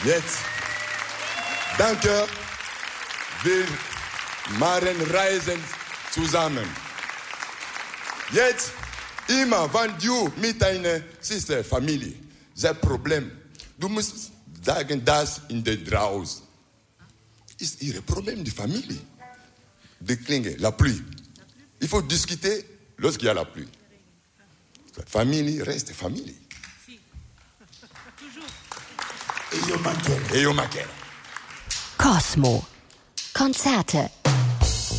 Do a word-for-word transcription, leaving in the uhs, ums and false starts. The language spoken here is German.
Jetzt, danke, wir machen Reisen zusammen. Jetzt, immer, wenn du mit deiner Sister, Familie, das Problem, du musst sagen, das in der draußen. Ist ihr Problem, die Familie. Die Klinge, la pluie. Il faut discuter lorsqu'il y a la pluie. Famille reste famille. E io mancherò. E io mancherò. Cosmo. Konzerte